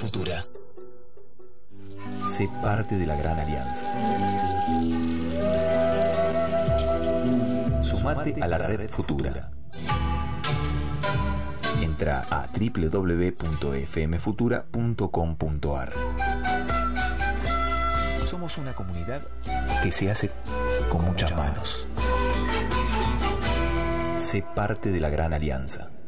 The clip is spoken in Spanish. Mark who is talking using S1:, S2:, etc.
S1: Futura.
S2: Sé parte de la Gran Alianza. Sumate a la Red Futura. Entra a www.fmfutura.com.ar. Somos una comunidad que se hace con muchas manos. Sé parte de la Gran Alianza.